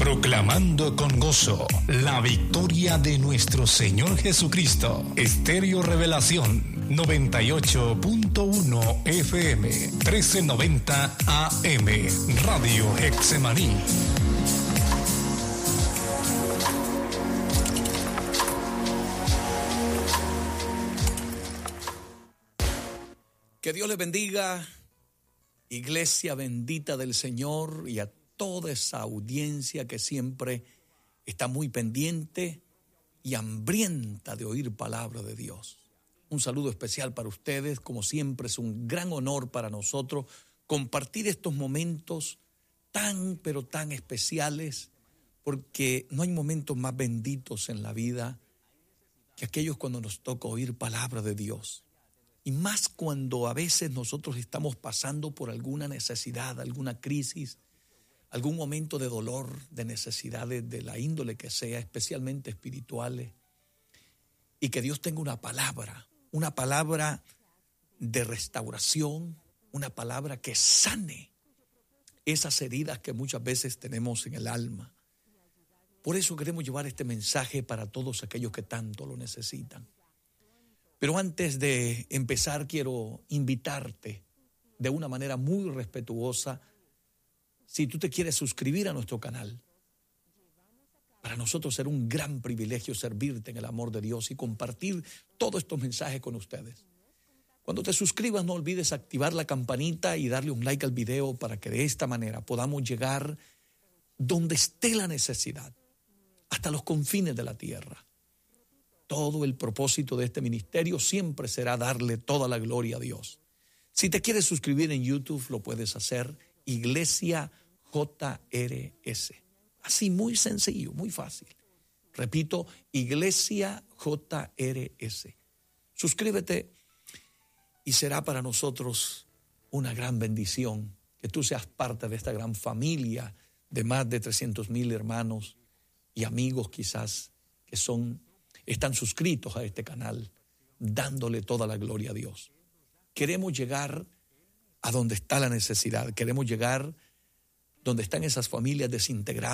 Proclamando con gozo la victoria de nuestro Señor Jesucristo. Estéreo Revelación 98.1 FM 1390 AM Radio Hexemaní. Que Dios les bendiga, iglesia bendita del Señor, y a toda esa audiencia que siempre está muy pendiente y hambrienta de oír palabra de Dios. Un saludo especial para ustedes. Como siempre, es un gran honor para nosotros compartir estos momentos tan, pero tan especiales, porque no hay momentos más benditos en la vida que aquellos cuando nos toca oír palabra de Dios. Y más cuando a veces nosotros estamos pasando por alguna necesidad, alguna crisis, algún momento de dolor, de necesidades de la índole que sea, especialmente espirituales, y que Dios tenga una palabra de restauración, una palabra que sane esas heridas que muchas veces tenemos en el alma. Por eso queremos llevar este mensaje para todos aquellos que tanto lo necesitan. Pero antes de empezar, quiero invitarte de una manera muy respetuosa, si tú te quieres suscribir a nuestro canal. Para nosotros será un gran privilegio servirte en el amor de Dios y compartir todos estos mensajes con ustedes. Cuando te suscribas, no olvides activar la campanita y darle un like al video para que de esta manera podamos llegar donde esté la necesidad, hasta los confines de la tierra. Todo el propósito de este ministerio siempre será darle toda la gloria a Dios. Si te quieres suscribir en YouTube, lo puedes hacer, Iglesia JRS. Así, muy sencillo, muy fácil. Repito, Iglesia JRS. Suscríbete y será para nosotros una gran bendición que tú seas parte de esta gran familia de más de 300,000 hermanos y amigos quizás que están suscritos a este canal, dándole toda la gloria a Dios. Queremos llegar a donde está la necesidad, queremos llegar donde están esas familias desintegradas,